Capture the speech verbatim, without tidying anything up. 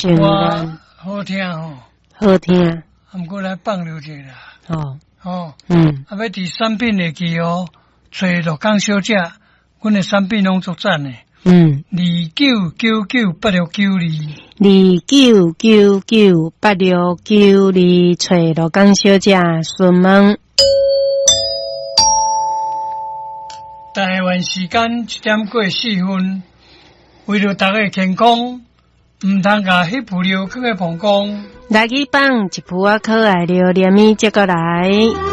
心愿好听吼， 好听。 毋过来放流者啦。 哦， 哦， 嗯， 啊，要伫产品会记哦，找鹿港小姐，阮的产品拢足赞诶。 嗯， 二九九九八六九二， 二九九九八六九二，找鹿港小姐询问。 台湾时间一点过四分，为了大家健康，毋通甲迄副料放个膀胱。 来去放一副仔可爱料，连米接过来。